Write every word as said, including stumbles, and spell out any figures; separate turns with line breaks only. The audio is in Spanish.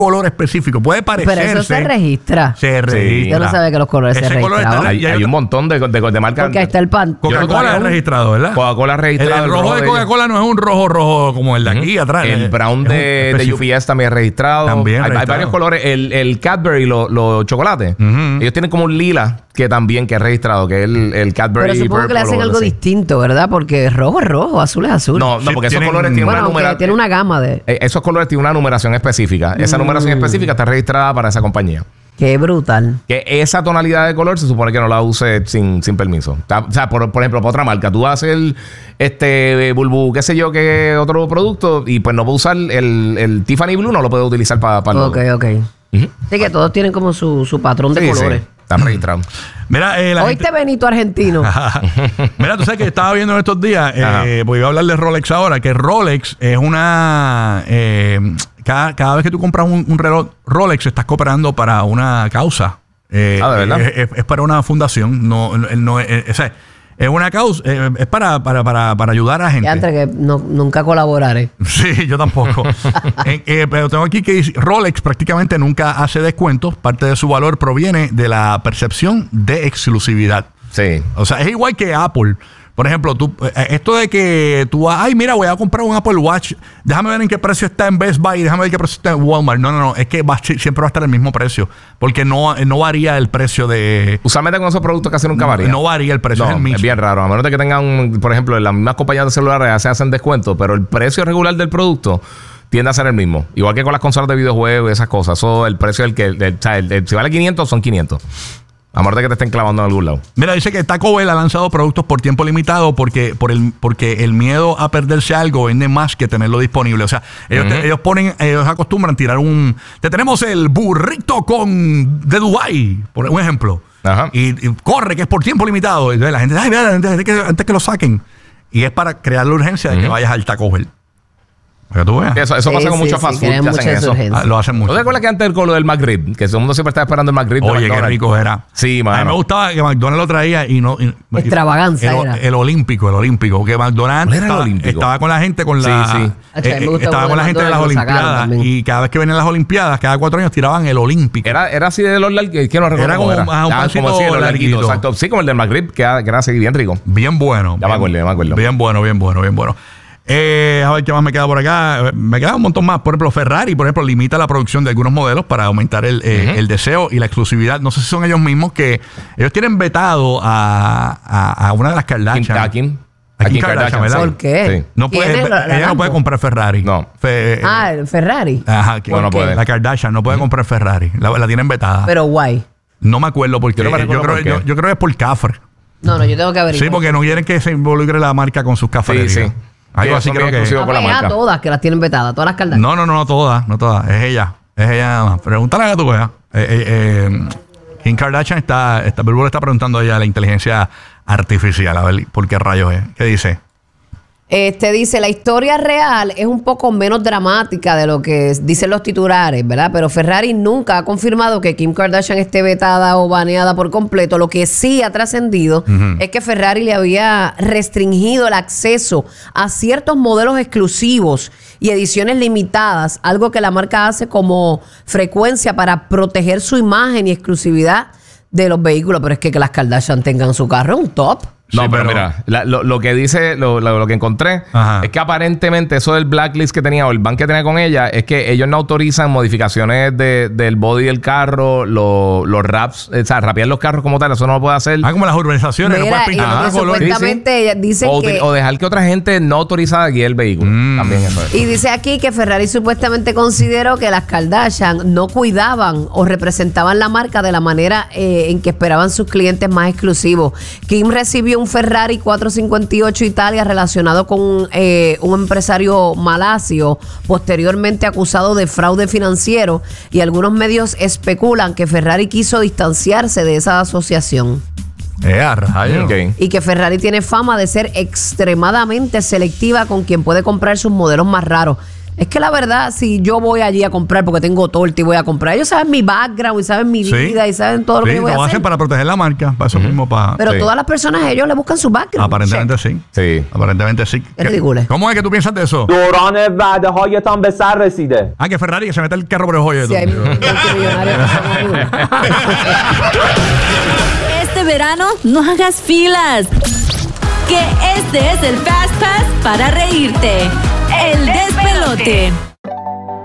color específico. Puede parecerse.
Pero eso se registra.
Se registra.
Sí, yo no sabía que los colores
Ese
se registraban.
Hay, hay un montón de, de, de marcas.
Porque ahí está el pan.
Coca-Cola es registrado, ¿verdad?
Coca-Cola registrado.
El, el rojo de Coca-Cola no es un rojo rojo como el de aquí uh-huh. atrás.
El brown de, de U P S también es registrado.
También
hay,
registrado.
hay varios colores. El, el Cadbury, los lo chocolates, uh-huh. ellos tienen como un lila que también que es registrado, que es el, el Cadbury.
Pero supongo que le hacen algo así. distinto, ¿verdad? Porque rojo es rojo, azul es azul.
No, no,
sí,
porque
tienen,
esos colores tienen
bueno,
una numeración.
Tiene una gama de...
Eh, esos colores tienen una numeración específica. Esa mm. numeración específica está registrada para esa compañía.
Qué brutal.
Que esa tonalidad de color se supone que no la use sin, sin permiso. O sea, por, por ejemplo, para otra marca, tú vas a hacer este Bulbu, qué sé yo, que otro producto, y pues no puedo usar el, el Tiffany Blue, no lo puedo utilizar para pa el
Ok, ok. Uh-huh. Así que todos tienen como su, su patrón de sí, colores.
Sí. Está registrado.
Mira, eh, la
Oíste,
gente...
Benito Argentino.
Mira, tú sabes que estaba viendo en estos días, eh, porque iba a hablar de Rolex ahora, que Rolex es una... Eh, cada, cada vez que tú compras un, un reloj Rolex, estás cooperando para una causa. Eh,
ah, ¿de verdad?
Es, es, es para una fundación. No, no, no es, es, es una causa, eh, es para, para, para, para ayudar a gente.
Ya entre que no, nunca colaboraré.
Sí, yo tampoco. eh, eh, pero tengo aquí que dice, Rolex prácticamente nunca hace descuentos. Parte de su valor proviene de la percepción de exclusividad.
Sí.
O sea, es igual que Apple. Por ejemplo, tú, eh, esto de que tú vas, ay, mira, voy a comprar un Apple Watch, déjame ver en qué precio está en Best Buy, déjame ver qué precio está en Walmart. No, no, no, es que va, siempre va a estar el mismo precio, porque no, no varía el precio de...
Usualmente con esos productos casi nunca varía.
No, no varía el precio,
no,
es el mismo.
Es bien raro, a menos de que tengan, por ejemplo, en las mismas compañías de celulares se hacen descuentos, pero el precio regular del producto tiende a ser el mismo. Igual que con las consolas de videojuegos y esas cosas. Eso, el precio del que, el, el, el, el, si vale quinientos, son quinientos. A menos de que te estén clavando en algún lado.
Mira, dice que Taco Bell ha lanzado productos por tiempo limitado porque, por el, porque el miedo a perderse algo vende más que tenerlo disponible. O sea, ellos, uh-huh. te, ellos ponen, ellos acostumbran tirar un... Te tenemos el burrito con de Dubái, por un ejemplo. Uh-huh. Y, y corre, que es por tiempo limitado. Y la gente, ay, mira, antes, antes, que, antes que lo saquen. Y es para crear la urgencia de uh-huh. que vayas al Taco Bell. Para que tú veas.
Eso, eso
sí,
pasa con
sí,
muchos
sí,
fast food que hacen eso.
Ah, lo hacen mucho.
¿No te acuerdas que antes con lo del McRib? Que todo el mundo siempre estaba esperando el McRib.
Oye, qué rico era.
Sí, mano.
A mí me gustaba que McDonald's lo traía y no... Y,
Extravaganza
el,
era.
El olímpico, el olímpico. Que McDonald's
era
estaba,
el olímpico?
estaba con la gente con la...
Sí, sí.
Eh, eh, estaba con la gente de las Olimpiadas. Y cada vez que venían las Olimpiadas, cada cuatro años tiraban el olímpico.
Era, era así de los larguitos. Que no recuerdo
era como, era. Más un
ah,
pancito
como así de los
larguito.
Exacto. Sí, como el del McRib, que era, que era así bien rico.
Bien bueno.
Ya
bien,
me acuerdo, ya me acuerdo.
Bien bueno, bien bueno, bien bueno. Eh, a ver qué más me queda por acá. Me queda un montón más. Por ejemplo, Ferrari, por ejemplo, limita la producción de algunos modelos para aumentar el, eh, uh-huh. el deseo y la exclusividad. No sé si son ellos mismos que ellos tienen vetado a, a, a una de las Kardashian.
¿A quién?
A Kim Kardashian, ¿verdad?
¿Por qué?
Sí.
No puede, ella no puede comprar Ferrari.
No.
Fe,
ah, el Ferrari.
Ajá, que,
no, no puede.
La Kardashian no puede uh-huh. comprar Ferrari. La, la tienen vetada.
Pero guay.
No me acuerdo porque
yo, no me
yo, creo,
por
yo, yo creo que es por cafre.
No, no, yo tengo que averiguar.
Sí, porque no quieren que se involucre la marca con sus cafres.
Sí, sí.
Algo así creo que es.
No, pues a todas que las tienen vetadas, todas las Kardashian.
No, no, no, no todas, no todas. Es ella. Es ella nada más. Pregúntale a tu vea. Eh, eh, eh, Kim Kardashian está, está, Bilbo le está preguntando a ella la inteligencia artificial, a ver por qué rayos es. ¿Qué dice?
Este dice, la historia real es un poco menos dramática de lo que dicen los titulares, ¿verdad? Pero Ferrari nunca ha confirmado que Kim Kardashian esté vetada o baneada por completo. Lo que sí ha trascendido uh-huh. es que Ferrari le había restringido el acceso a ciertos modelos exclusivos y ediciones limitadas, algo que la marca hace como frecuencia para proteger su imagen y exclusividad de los vehículos. Pero es que que las Kardashian tengan su carro es un top.
No,
sí,
pero,
pero
mira, la, lo, lo que dice, lo, lo, lo que encontré, Ajá. es que aparentemente eso del blacklist que tenía o el ban que tenía con ella es que ellos no autorizan modificaciones de, del body del carro, lo, los wraps, o sea, rapear los carros como tal, eso no lo puede hacer.
Ah, como las urbanizaciones,
Mira,
no puedes pintar
nada color. Supuestamente sí, sí. dicen
o,
que...
o dejar que otra gente no autorizada guíe el vehículo. Mm. También eso es.
Y dice aquí que Ferrari supuestamente consideró que las Kardashian no cuidaban o representaban la marca de la manera eh, en que esperaban sus clientes más exclusivos. Kim recibió un Ferrari cuatrocientos cincuenta y ocho Italia relacionado con eh, un empresario malasio, posteriormente acusado de fraude financiero, y algunos medios especulan que Ferrari quiso distanciarse de esa asociación.
Eh, rayo.
Okay.
Y que Ferrari tiene fama de ser extremadamente selectiva con quien puede comprar sus modelos más raros. Es que la verdad, si yo voy allí a comprar porque tengo torta y voy a comprar, ellos saben mi background y saben mi
Sí.
vida y saben todo lo
Sí,
que yo voy
lo
a hacer.
hacen para proteger la marca, para eso mismo, para...
Pero
Sí.
todas las personas, ellos le buscan su background.
Aparentemente sí.
Sí.
Aparentemente sí.
Es ridículo.
¿Cómo es que tú piensas de eso?
دوران وعده هایتان به سر رسیده.
Ah, que Ferrari que se mete el carro por el joyo.
Si hay multimillonarios que son uno.
Este verano no hagas filas. Que este es el Fast Pass para reírte. El despelote.